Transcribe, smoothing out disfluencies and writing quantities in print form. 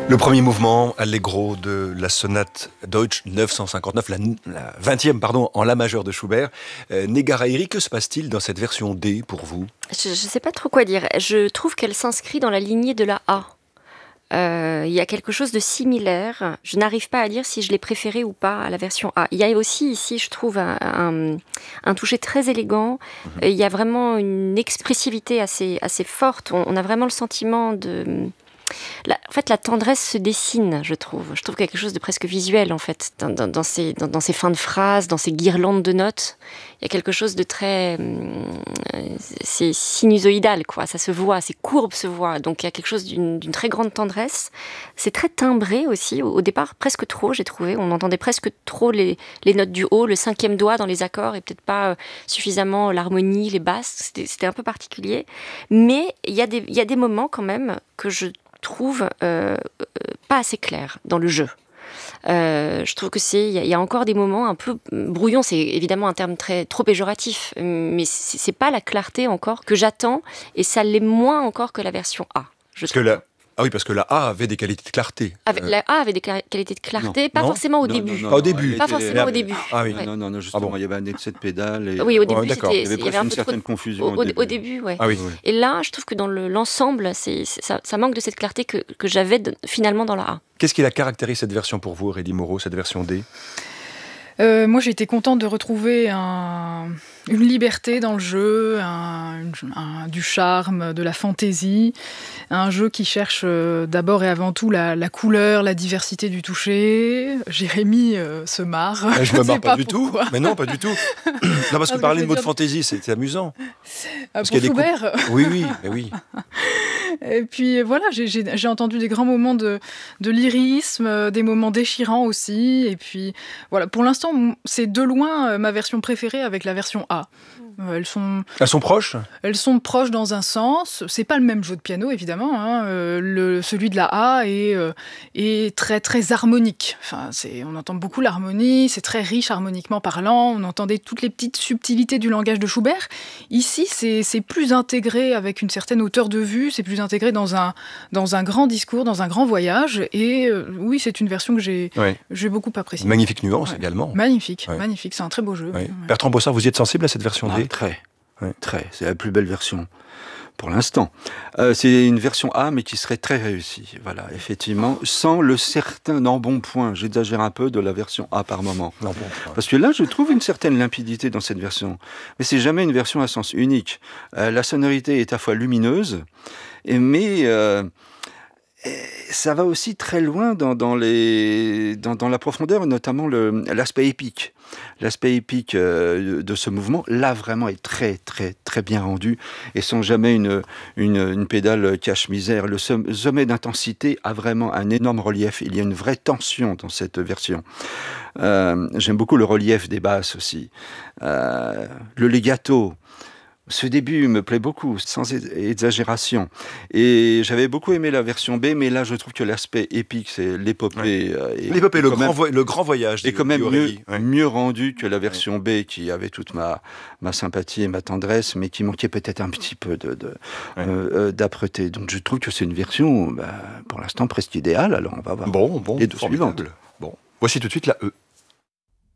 Le premier mouvement, Allegro de la sonate Deutsch 959, la 20e en la majeure de Schubert. Negareiri, que se passe-t-il dans cette version D pour vous ? Je ne sais pas trop quoi dire. Je trouve qu'elle s'inscrit dans la lignée de la A. Il y a quelque chose de similaire. Je n'arrive pas à dire si je l'ai préférée ou pas à la version A. Il y a aussi ici, je trouve, un toucher très élégant. Il y a vraiment une expressivité assez forte. On a vraiment le sentiment de... En fait, la tendresse se dessine, je trouve. Je trouve quelque chose de presque visuel, en fait, dans ces fins de phrases, dans ces guirlandes de notes. Il y a quelque chose de très... c'est sinusoïdal, quoi. Ça se voit, ces courbes se voient. Donc, il y a quelque chose d'une très grande tendresse. C'est très timbré aussi. Au départ, presque trop, j'ai trouvé. On entendait presque trop les notes du haut, le 5e doigt dans les accords, et peut-être pas suffisamment l'harmonie, les basses. C'était un peu particulier. Mais il y a des moments, quand même, que je trouve pas assez clair dans le jeu. Je trouve que il y a encore des moments un peu brouillons. C'est évidemment un terme trop péjoratif, mais c'est pas la clarté encore que j'attends, et ça l'est moins encore que la version A. Parce que la A avait des qualités de clarté. La A avait des qualités de clarté, non. pas forcément au début. Pas au début. Pas forcément au début. Ah oui. Ouais. Non, justement, il y avait un excès de pédale. Et... Oui, au début, d'accord. Il y avait il y avait presque un une peu certaine trop confusion au début, ouais. Ah oui. Et là, je trouve que dans l'ensemble, ça manque de cette clarté que j'avais finalement dans la A. Qu'est-ce qui la caractérise, cette version pour vous, Aurélie Moreau, cette version D ? Moi, j'ai été contente de retrouver une liberté dans le jeu, du charme, de la fantaisie. Un jeu qui cherche d'abord et avant tout la couleur, la diversité du toucher. Jérémy se marre. Je me marre pas du pourquoi. tout. Mais non, pas du tout. Non, parce que parler de mots de fantaisie, c'est amusant. Pour Schubert. Oui, mais oui. Et puis voilà, j'ai entendu des grands moments de lyrisme, des moments déchirants aussi. Et puis voilà, pour l'instant, c'est de loin ma version préférée avec la version A. Elles sont proches ? Elles sont proches dans un sens. C'est pas le même jeu de piano, évidemment. Celui de la A est très, très harmonique. Enfin, on entend beaucoup l'harmonie, c'est très riche harmoniquement parlant. On entendait toutes les petites subtilités du langage de Schubert. Ici, c'est plus intégré avec une certaine hauteur de vue, c'est plus intégré dans un grand discours, dans un grand voyage. Et oui, c'est une version que j'ai beaucoup appréciée. Magnifique nuance également. Magnifique, c'est un très beau jeu. Ouais. Bertrand Bossard, vous y êtes sensible à cette version D ? Très. C'est la plus belle version pour l'instant. C'est une version A, mais qui serait très réussie. Voilà, effectivement, sans le certain embonpoint, j'exagère un peu, de la version A par moment. Parce que là, je trouve une certaine limpidité dans cette version. Mais c'est jamais une version à sens unique. La sonorité est à la fois lumineuse, mais ça va aussi très loin dans la profondeur, notamment l'aspect épique. L'aspect épique de ce mouvement, là, vraiment, est très, très, très bien rendu, et sans jamais une pédale cache-misère. Le sommet d'intensité a vraiment un énorme relief. Il y a une vraie tension dans cette version. J'aime beaucoup le relief des basses aussi. Le legato. Ce début me plaît beaucoup, sans exagération. Et j'avais beaucoup aimé la version B, mais là, je trouve que l'aspect épique, c'est l'épopée. L'épopée, le grand voyage. Est quand même mieux rendu que la version B, qui avait toute ma sympathie et ma tendresse, mais qui manquait peut-être un petit peu d'âpreté. Donc, je trouve que c'est une version, pour l'instant, presque idéale. Alors, on va voir Bon, les deux suivantes. Bon, voici tout de suite la E.